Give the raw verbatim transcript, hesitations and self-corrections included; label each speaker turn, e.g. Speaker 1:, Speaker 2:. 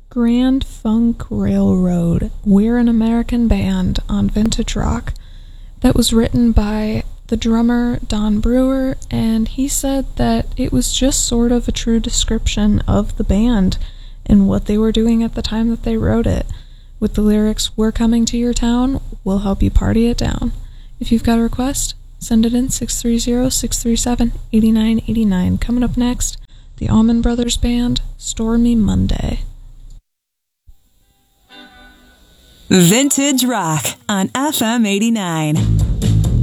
Speaker 1: Grand Funk Railroad, We're an American Band on Vintage Rock. That was written by the drummer Don Brewer, and he said that it was just sort of a true description of the band and what they were doing at the time that they wrote it. With the lyrics, "We're coming to your town, we'll help you party it down." If you've got a request, send it in six three zero, six three seven, eight nine eight nine. Coming up next, the Allman Brothers Band, Stormy Monday.
Speaker 2: Vintage Rock on F M eighty-nine.